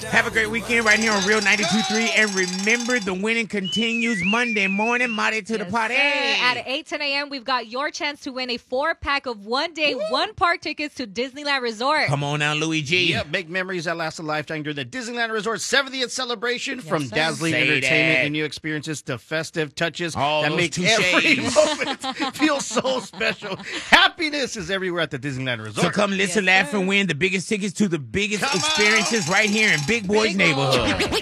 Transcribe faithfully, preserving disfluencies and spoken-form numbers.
Have a great weekend right here on Real ninety-two point three. And remember, the winning continues Monday morning. Monday to Yes, the party. sir. At eight ten a.m., we've got your chance to win a four-pack of one-day, one-park tickets to Disneyland Resort. Come on now, Louis G. Yep, make memories that last a lifetime during the Disneyland Resort seventieth celebration. Yes, From sir. dazzling Say entertainment that. and new experiences to festive touches All that those make touches. every moment feel so special. Happiness is everywhere at the Disneyland Resort. So come listen, Yes, laugh, sir. and win the biggest tickets to the biggest Come experiences on. right here in Big Boys Big Neighborhood. Boy.